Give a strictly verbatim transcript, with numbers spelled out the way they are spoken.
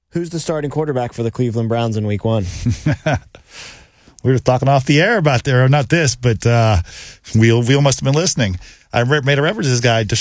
Who's the starting quarterback for the Cleveland Browns in week one? We were talking off the air about there, not this, but uh, Wheel Wheel must have been listening. I made a reference to this guy,